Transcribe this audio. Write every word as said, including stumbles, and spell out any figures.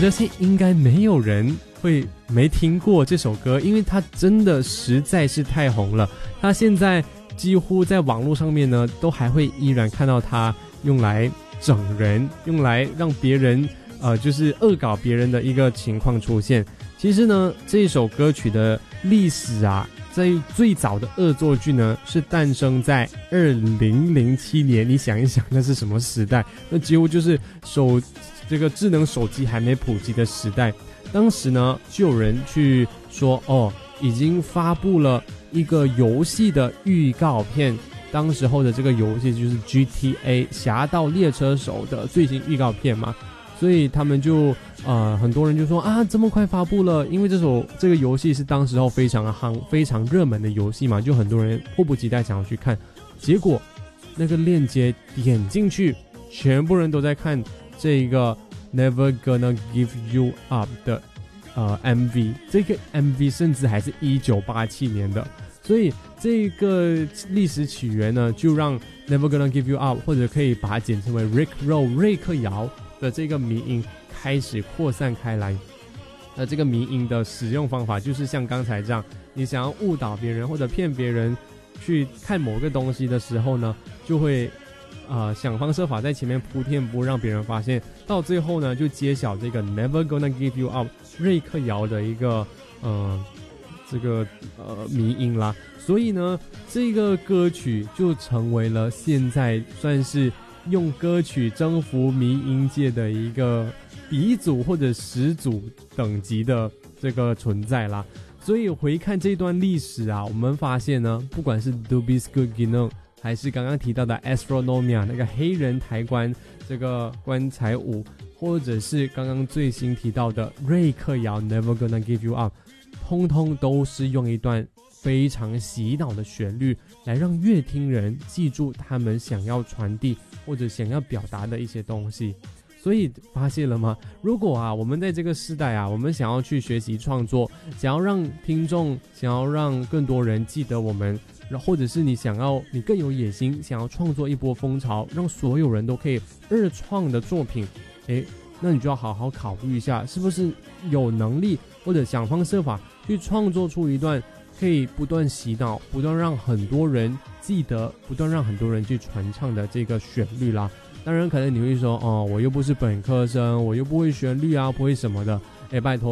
相信应该没有人会没听过这首歌，因为它真的实在是太红了。它现在几乎在网络上面呢，都还会依然看到它用来整人，用来让别人呃，就是恶搞别人的一个情况出现。其实呢，这首歌曲的历史啊，在最早的恶作剧呢，是诞生在二零零七年。你想一想，那是什么时代？那几乎就是手这个智能手机还没普及的时代。当时呢，就有人去说，哦，已经发布了一个游戏的预告片。当时候的这个游戏就是 G T A 侠盗猎车手的最新预告片嘛，所以他们就呃很多人就说啊，这么快发布了，因为这首这个游戏是当时候非常夯、非常热门的游戏嘛，就很多人迫不及待想要去看。结果那个链接点进去，全部人都在看这个 Never Gonna Give You Up 的呃 M V， 这个 M V 甚至还是一九八七年的。所以这个历史起源呢，就让 Never Gonna Give You Up 或者可以把它简称为 Rick Roll 瑞克摇的这个迷音开始扩散开来。那这个迷音的使用方法就是像刚才这样，你想要误导别人或者骗别人去看某个东西的时候呢，就会呃想方设法在前面铺垫不让别人发现，到最后呢就揭晓这个 Never Gonna Give You Up 瑞克摇的一个呃这个呃迷音啦。所以呢，这个歌曲就成为了现在算是用歌曲征服迷音界的一个鼻祖或者始祖等级的这个存在啦。所以回看这段历史啊，我们发现呢，不管是 Dubisco-Gino 还是刚刚提到的 Astronomia 那个黑人抬棺这个棺材舞，或者是刚刚最新提到的瑞克摇 Never Gonna Give You Up， 通通都是用一段非常洗脑的旋律来让乐听人记住他们想要传递或者想要表达的一些东西。所以发现了吗？如果啊，我们在这个时代啊，我们想要去学习创作，想要让听众，想要让更多人记得我们，或者是你想要你更有野心，想要创作一波风潮，让所有人都可以二创的作品，诶，那你就要好好考虑一下，是不是有能力或者想方设法去创作出一段可以不断洗脑，不断让很多人记得，不断让很多人去传唱的这个旋律啦。当然可能你会说，哦，我又不是本科生，我又不会旋律啊，不会什么的。诶，拜托